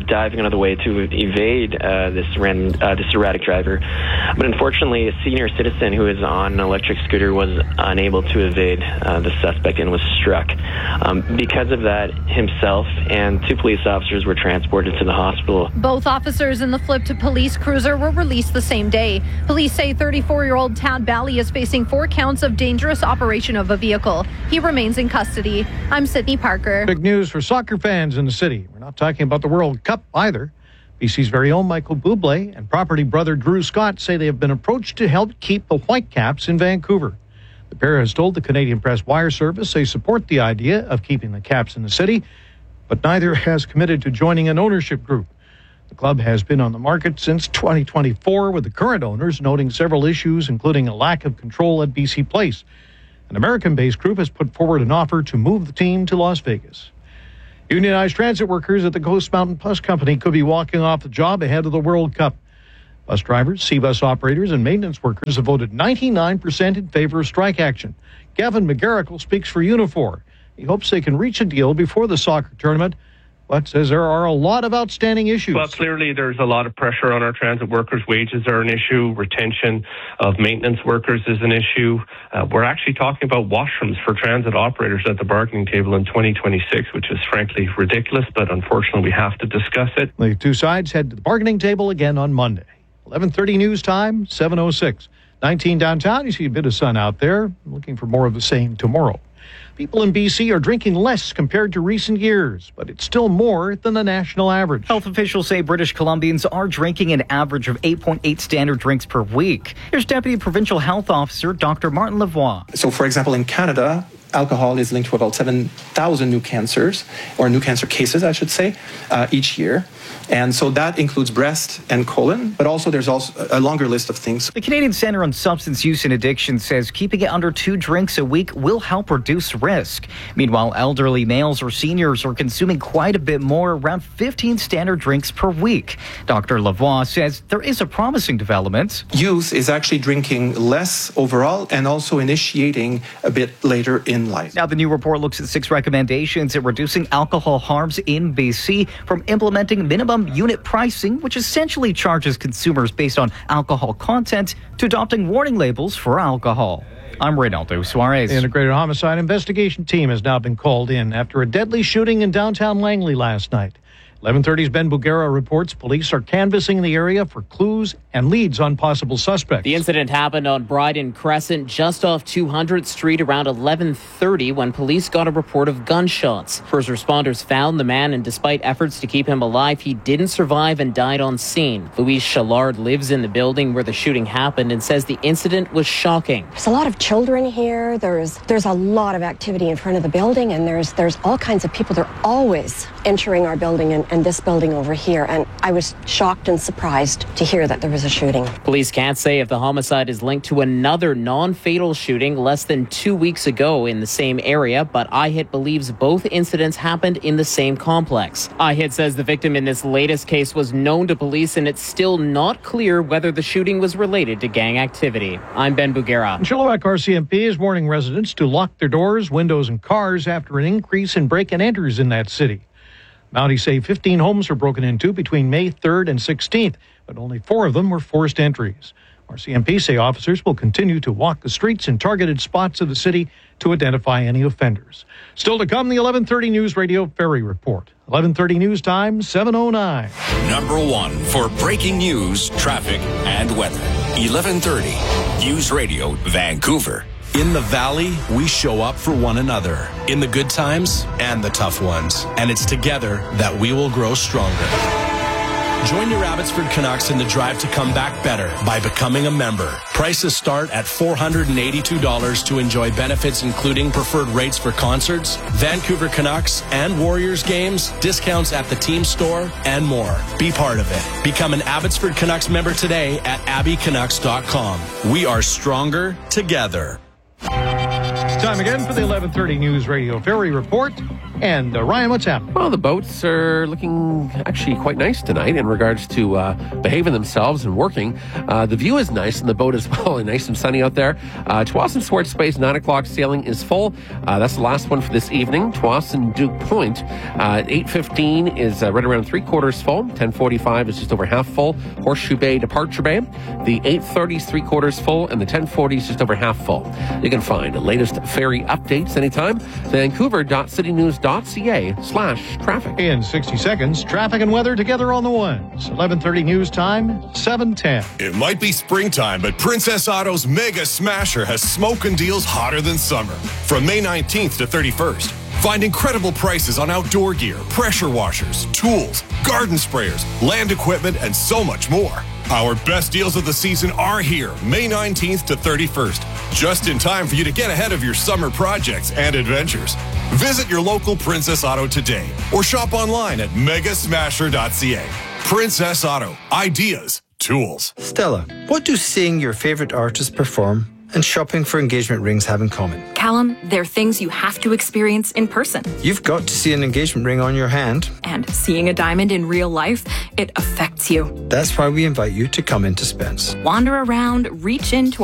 diving out of the way to evade this erratic driver. But unfortunately, a senior citizen who is on an electric scooter was unable to evade the suspect and was struck. Because of that, himself and 2 police officers were transported to the hospital. Both officers in the flipped police cruiser were released the same day. Police say 34-year-old Tad Bally is facing 4 counts of dangerous operation of a vehicle. He remains in custody. I'm Sydney Parker. Big news for soccer fans in the city. We're not talking about the World Cup either. BC's very own Michael Bublé and property brother Drew Scott say they have been approached to help keep the Whitecaps in Vancouver. The pair has told the Canadian Press Wire Service they support the idea of keeping the Caps in the city, but neither has committed to joining an ownership group. The club has been on the market since 2024, with the current owners noting several issues, including a lack of control at BC Place. An American-based group has put forward an offer to move the team to Las Vegas. Unionized transit workers at the Coast Mountain Bus Company could be walking off the job ahead of the World Cup. Bus drivers, C-bus operators, and maintenance workers have voted 99% in favor of strike action. Gavin McGarrigle speaks for Unifor. He hopes they can reach a deal before the soccer tournament, but says there are a lot of outstanding issues. Well, clearly there's a lot of pressure on our transit workers. Wages are an issue. Retention of maintenance workers is an issue. We're actually talking about washrooms for transit operators at the bargaining table in 2026, which is frankly ridiculous, but unfortunately we have to discuss it. The two sides head to the bargaining table again on Monday. 11:30 news time, 7:06. 19 downtown, you see a bit of sun out there. I'm looking for more of the same tomorrow. People in BC are drinking less compared to recent years, but it's still more than the national average. Health officials say British Columbians are drinking an average of 8.8 standard drinks per week. Here's Deputy Provincial Health Officer Dr. Martin Lavoie. So, for example, in Canada, alcohol is linked to about 7,000 new cancers, or new cancer cases, I should say, each year. And so that includes breast and colon, but also there's also a longer list of things. The Canadian Centre on Substance Use and Addiction says keeping it under 2 drinks a week will help reduce risk. Meanwhile, elderly males or seniors are consuming quite a bit more, around 15 standard drinks per week. Dr. Lavoie says there is a promising development. Youth is actually drinking less overall and also initiating a bit later in life. Now, the new report looks at 6 recommendations at reducing alcohol harms in BC, from implementing minimum unit pricing, which essentially charges consumers based on alcohol content, to adopting warning labels for alcohol. I'm Reynaldo Suarez. The Integrated Homicide Investigation Team has now been called in after a deadly shooting in downtown Langley last night. 11:30's Ben Bugera reports police are canvassing the area for clues and leads on possible suspects. The incident happened on Bryden Crescent, just off 200th Street, around 11:30 when police got a report of gunshots. First responders found the man, and despite efforts to keep him alive, he didn't survive and died on scene. Louise Challard lives in the building where the shooting happened and says the incident was shocking. There's a lot of children here. There's a lot of activity in front of the building, and there's all kinds of people. They're always entering our building and this building over here, and I was shocked and surprised to hear that there was a shooting. Police can't say if the homicide is linked to another non-fatal shooting less than 2 weeks ago in the same area, but IHIT believes both incidents happened in the same complex. IHIT says the victim in this latest case was known to police, and it's still not clear whether the shooting was related to gang activity. I'm Ben Bugera. Chilliwack RCMP is warning residents to lock their doors, windows, and cars after an increase in break-and-enters in that city. Mounties say 15 homes were broken into between May 3rd and 16th, but only 4 of them were forced entries. RCMP say officers will continue to walk the streets in targeted spots of the city to identify any offenders. Still to come, the 11:30 News Radio Ferry Report. 11:30 News Time, 7:09. Number 1 for breaking news, traffic, and weather. 11:30 News Radio Vancouver. In the Valley, we show up for one another, in the good times and the tough ones. And it's together that we will grow stronger. Join your Abbotsford Canucks in the drive to come back better by becoming a member. Prices start at $482 to enjoy benefits including preferred rates for concerts, Vancouver Canucks and Warriors games, discounts at the team store, and more. Be part of it. Become an Abbotsford Canucks member today at abbycanucks.com. We are stronger together. Time again for the 11:30 News Radio Ferry Report. And Ryan, what's happening? Well, the boats are looking actually quite nice tonight in regards to behaving themselves and working. The view is nice and the boat is well, nice and sunny out there. Tsawwassen Sports Space 9 o'clock sailing is full. That's the last one for this evening. Tsawwassen Duke Point at 8:15 is right around 3/4 full. 10:45 is just over half full. Horseshoe Bay Departure Bay. The 8:30 is 3/4 full and the 10:40 is just over half full. You can find the latest ferry updates anytime. Vancouver.citynews.ca/traffic. In 60 seconds, traffic and weather together on the ones. 11:30 news time, 7:10. It might be springtime, but Princess Auto's Mega Smasher has smoking deals hotter than summer. From May 19th to 31st, find incredible prices on outdoor gear, pressure washers, tools, garden sprayers, land equipment, and so much more. Our best deals of the season are here, May 19th to 31st, just in time for you to get ahead of your summer projects and adventures. Visit your local Princess Auto today or shop online at megasmasher.ca. Princess Auto. Ideas. Tools. Stella, what do seeing your favorite artist perform and shopping for engagement rings have in common? Callum, they're things you have to experience in person. You've got to see an engagement ring on your hand. And seeing a diamond in real life, it affects you. That's why we invite you to come into Spence. Wander around, reach into